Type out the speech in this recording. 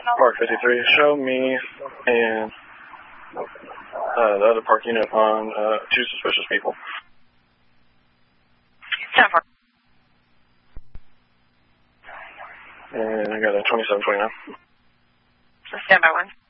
Park 53, show me and the other park unit on 2 suspicious people. 10-4. And I got a 2729. Stand by 1.